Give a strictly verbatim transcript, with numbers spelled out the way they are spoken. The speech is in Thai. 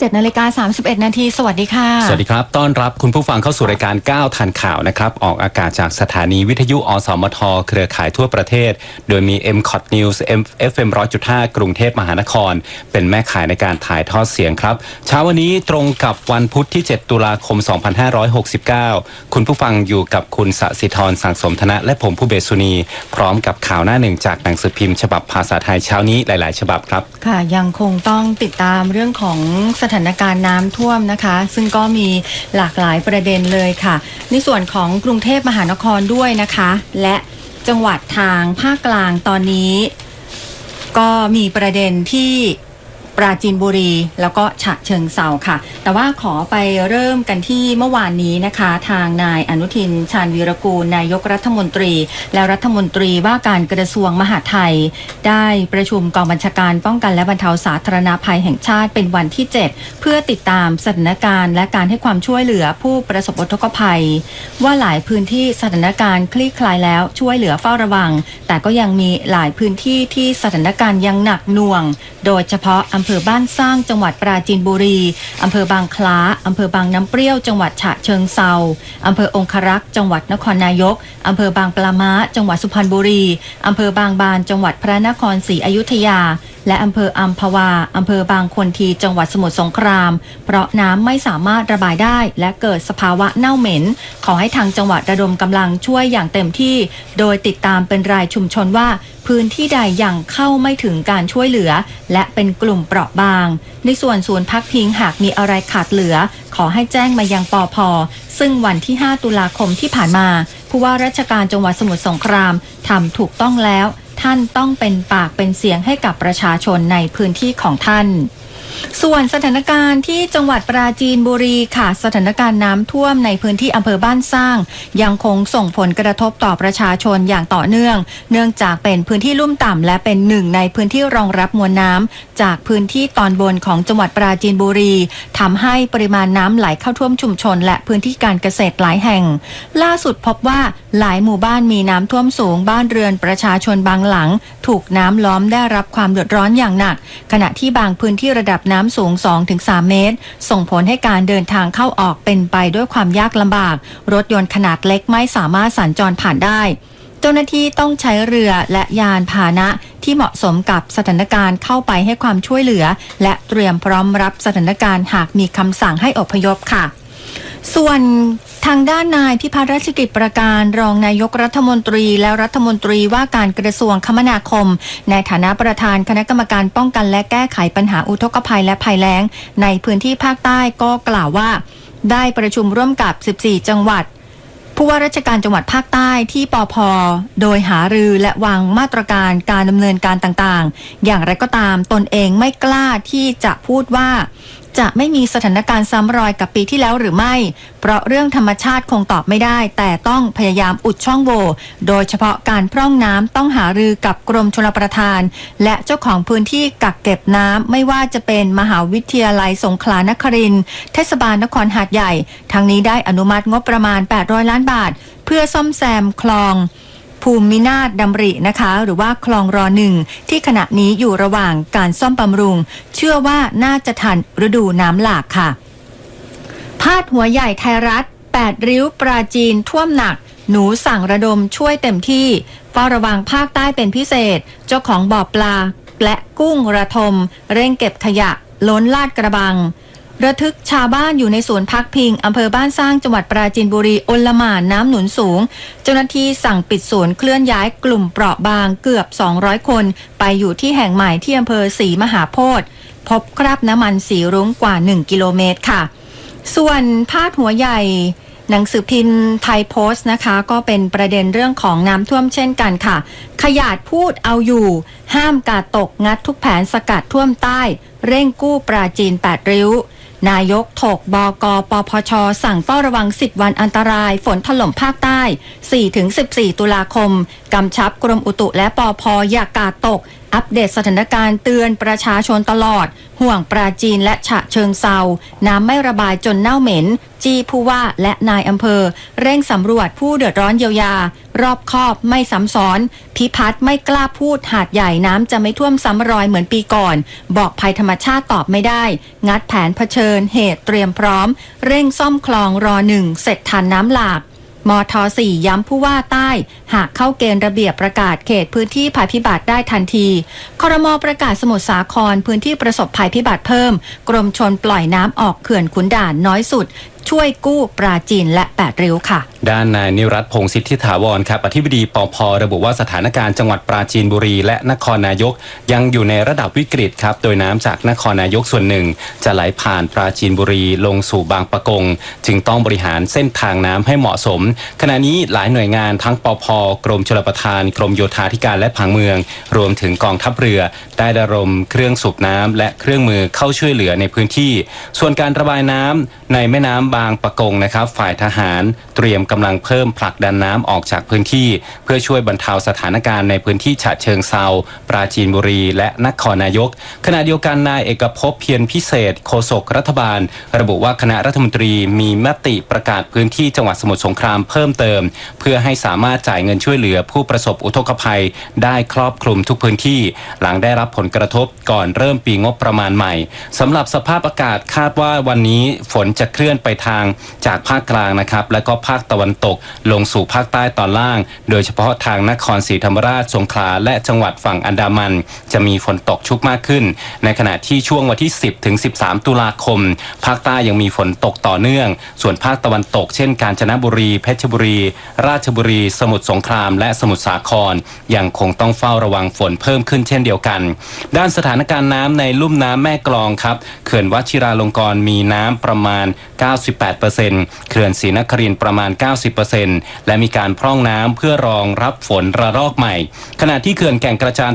จ็ดนาฬิกาสามสิบเอ็ดนาทีสวัสดีค่ะสวัสดีครับต้อนรับคุณผู้ฟังเข้าสู่รายการก้าวทันข่าวนะครับออกอากาศจากสถานีวิทยุอสมทเครือข่ายทั่วประเทศโดยมี เอ็ม คอท News เอฟ เอ็ม หนึ่งร้อยจุดห้า กรุงเทพมหานครเป็นแม่ข่ายในการถ่ายทอดเสียงครับเช้าวันนี้ตรงกับวันพุธที่เจ็ดตุลาคมสองพันห้าร้อยหกสิบเก้าคุณผู้ฟังอยู่กับคุณสศิธรสังสมธนะและผมผู้เบศสุนีพร้อมกับข่าวหน้าหนึ่งจากหนังสือพิมพ์ฉบับภาษาไทยเช้านี้หลายๆฉบับครับค่ะยังคงต้องติดตามเรื่องของสถานการณ์น้ำท่วมนะคะซึ่งก็มีหลากหลายประเด็นเลยค่ะในส่วนของกรุงเทพมหานครด้วยนะคะและจังหวัดทางภาคกลางตอนนี้ก็มีประเด็นที่ปราจีนบุรีแล้วก็ฉะเชิงเทราค่ะแต่ว่าขอไปเริ่มกันที่เมื่อวานนี้นะคะทางนายอนุทินชาญวีรกูลนายกรัฐมนตรีและรัฐมนตรีว่าการกระทรวงมหาดไทยได้ประชุมกองบัญชาการป้องกันและบรรเทาสาธารณภัยแห่งชาติเป็นวันที่เจ็ดเพื่อติดตามสถานการณ์และการให้ความช่วยเหลือผู้ประสบอุทกภัยว่าหลายพื้นที่สถานการณ์คลี่คลายแล้วช่วยเหลือเฝ้าระวังแต่ก็ยังมีหลายพื้นที่ที่สถานการณ์ยังหนักหน่วงโดยเฉพาะอำเภอบ้านสร้างจังหวัดปราจีนบุรีอำเภอบางคล้าอำเภอบางน้ำเปรี้ยวจังหวัดฉะเชิงเทราอำเภอองครักษ์จังหวัดนครนายกอำเภอบางปะม้าจังหวัดสุพรรณบุรีอำเภอบางบานจังหวัดพระนครศรีอยุธยาและอำเภออัมพวาอำเภอบางคนทีจังหวัดสมุทรสงครามเพราะน้ำไม่สามารถระบายได้และเกิดสภาวะเน่าเหม็นขอให้ทางจังหวัดระดมกำลังช่วยอย่างเต็มที่โดยติดตามเป็นรายชุมชนว่าพื้นที่ใดยังเข้าไม่ถึงการช่วยเหลือและเป็นกลุ่มเปราะบางในส่วนศูนย์พักพิงหากมีอะไรขาดเหลือขอให้แจ้งมายังปภ.ซึ่งวันที่ห้าตุลาคมที่ผ่านมาผู้ว่าราชการจังหวัดสมุทรสงครามทำถูกต้องแล้วท่านต้องเป็นปากเป็นเสียงให้กับประชาชนในพื้นที่ของท่านส่วนสถานการณ์ที่จังหวัดปราจีนบุรีค่ะสถานการณ์น้ำท่วมในพื้นที่อำเภอบ้านสร้างยังคงส่งผลกระทบต่อประชาชนอย่างต่อเนื่องเนื่องจากเป็นพื้นที่ลุ่มต่ำและเป็นหนึ่งในพื้นที่รองรับมวลน้ำจากพื้นที่ตอนบนของจังหวัดปราจีนบุรีทำให้ปริมาณน้ำไหลเข้าท่วมชุมชนและพื้นที่การเกษตรหลายแห่งล่าสุดพบว่าหลายหมู่บ้านมีน้ำท่วมสูงบ้านเรือนประชาชนบางหลังถูกน้ำล้อมได้รับความเดือดร้อนอย่างหนักขณะที่บางพื้นที่ระดับน้ำสูง สองถึงสาม เมตรส่งผลให้การเดินทางเข้าออกเป็นไปด้วยความยากลำบากรถยนต์ขนาดเล็กไม่สามารถสัญจรผ่านได้เจ้าหน้าที่ต้องใช้เรือและยานพาหนะที่เหมาะสมกับสถานการณ์เข้าไปให้ความช่วยเหลือและเตรียมพร้อมรับสถานการณ์หากมีคำสั่งให้อพยพค่ะส่วนทางด้านนายพิพัฒน์รัชกิจประการรองนายกรัฐมนตรีและรัฐมนตรีว่าการกระทรวงคมนาคมในฐานะประธานคณะกรรมการป้องกันและแก้ไขปัญหาอุทกภัยและภัยแล้งในพื้นที่ภาคใต้ก็กล่าวว่าได้ประชุมร่วมกับสิบสี่จังหวัดผู้ว่าราชการจังหวัดภาคใต้ที่ปภ.โดยหารือและวางมาตรการการดำเนินการต่างๆอย่างไรก็ตามตนเองไม่กล้าที่จะพูดว่าจะไม่มีสถานการณ์ซ้ำรอยกับปีที่แล้วหรือไม่เพราะเรื่องธรรมชาติคงตอบไม่ได้แต่ต้องพยายามอุดช่องโหว่โดยเฉพาะการพร่องน้ำต้องหารือกับกรมชลประทานและเจ้าของพื้นที่กักเก็บน้ำไม่ว่าจะเป็นมหาวิทยาลัยสงขลานครินทร์เทศบาลนครหาดใหญ่ทั้งนี้ได้อนุมัติงบประมาณแปดร้อยล้านบาทเพื่อซ่อมแซมคลองภูมินาถดำรินะคะหรือว่าคลองรอหนึ่งที่ขณะนี้อยู่ระหว่างการซ่อมบำรุงเชื่อว่าน่าจะทันฤดูน้ำหลากค่ะพาดหัวใหญ่ไทยรัฐแปดริ้วปราจีนท่วมหนักหนูสั่งระดมช่วยเต็มที่เฝ้าระวังภาคใต้เป็นพิเศษเจ้าของบ่อปลาและกุ้งระทมเร่งเก็บขยะล้นลาดกระบังระทึกชาวบ้านอยู่ในศูนย์พักพิงอำเภอบ้านสร้างจังหวัดปราจีนบุรีโอลหม่านน้ำหนุนสูงเจ้าหน้าที่สั่งปิดศูนย์เคลื่อนย้ายกลุ่มเปราะบางเกือบสองร้อยคนไปอยู่ที่แห่งใหม่ที่อำเภอศรีมหาโพธิ์พบคราบน้ำมันสีรุ้งกว่าหนึ่งกิโลเมตรค่ะส่วนพาดหัวใหญ่หนังสือพิมพ์ไทยโพสต์นะคะก็เป็นประเด็นเรื่องของน้ำท่วมเช่นกันค่ะขยาดพูดเอาอยู่ห้ามกาดตกงัดทุกแผนสกัดท่วมใต้เร่งกู้ปราจีนแปดริ้วนายกถกบก.ปพช.สั่งเฝ้าระวังสิบวันอันตรายฝนถล่มภาคใต้ สี่ถึงสิบสี่ ตุลาคมกำชับกรมอุตุและปพ.อย่ากาดตกอัปเดตสถานการณ์เตือนประชาชนตลอดห่วงปราจีนและฉะเชิงเซาน้ำไม่ระบายจนเน่าเหม็นจี้ผู้ว่าและนายอำเภอเร่งสำรวจผู้เดือดร้อนเยียวยารอบคอบไม่ซ้ำซ้อนพิพัฒน์ไม่กล้าพูดหาดใหญ่น้ำจะไม่ท่วมซ้ำรอยเหมือนปีก่อนบอกภัยธรรมชาติตอบไม่ได้งัดแผนเผชิญเหตุเตรียมพร้อมเร่งซ่อมคลองรอหนึ่งเสร็จทันน้ำหลากมท.สี่ ย้ำผู้ว่าใต้หากเข้าเกณฑ์ระเบียบประกาศเขตพื้นที่ภัยพิบัติได้ทันทีครม.ประกาศสมุทรสาครพื้นที่ประสบภัยพิบัติเพิ่มกรมชลปล่อยน้ำออกเขื่อนขุนด่านน้อยสุดช่วยกู้ปราจีนและแปดริ้วค่ะด้านนายนิรัตน์พงษ์สิทธิถาวรครับอธิบดีปภ.ระบุว่าสถานการณ์จังหวัดปราจีนบุรีและนครนายกยังอยู่ในระดับวิกฤตครับโดยน้ำจากนครนายกส่วนหนึ่งจะไหลผ่านปราจีนบุรีลงสู่บางปะกงจึงต้องบริหารเส้นทางน้ำให้เหมาะสมขณะนี้หลายหน่วยงานทั้งปภ.กรมชลประทานกรมโยธาธิการและผังเมืองรวมถึงกองทัพเรือได้ระดมเครื่องสูบน้ำและเครื่องมือเข้าช่วยเหลือในพื้นที่ส่วนการระบายน้ำในแม่น้ำบางปะกงนะครับฝ่ายทหารเตรียมกำลังเพิ่มผลักดันน้ำออกจากพื้นที่เพื่อช่วยบรรเทาสถานการณ์ในพื้นที่ฉะเชิงเซาปราจีนบุรีและนครนายกขณะเดียวกันนายเอกภพเพียรพิเศษโฆษกรัฐบาลระบุว่าคณะรัฐมนตรีมีมติประกาศพื้นที่จังหวัดสมุทรสงครามเพิ่มเติมเพื่อให้สามารถจ่ายเงินช่วยเหลือผู้ประสบอุทกภัยได้ครอบคลุมทุกพื้นที่หลังได้รับผลกระทบก่อนเริ่มปีงบประมาณใหม่สำหรับสภาพอากาศคาดว่าวันนี้ฝนจะเคลื่อนไปทางจากภาคกลางนะครับและก็ภาคตะวันตกลงสู่ภาคใต้ตอนล่างโดยเฉพาะทางนครศรีธรรมราชสงขลาและจังหวัดฝั่งอันดามันจะมีฝนตกชุกมากขึ้นในขณะที่ช่วงวันที่สิบถึงสิบสามตุลาคมภาคใต้ยังมีฝนตกต่อเนื่องส่วนภาคตะวันตกเช่นกาญจนบุรีเพชรบุรีราชบุรีสมุทรสงครามและสมุทรสาครยังคงต้องเฝ้าระวังฝนเพิ่มขึ้นเช่นเดียวกันด้านสถานการณ์น้ำในลุ่มน้ำแม่กลองครับเขื่อนวชิราลงกรณ์มีน้ำประมาณ เก้าสิบแปดเปอร์เซ็นต์ เขื่อนศรีนครินทร์ประมาณ เก้าสิบเปอร์เซ็นต์ และมีการพร่องน้ำเพื่อรองรับฝนระลอกใหม่ขณะที่เขื่อนแก่งกระจาน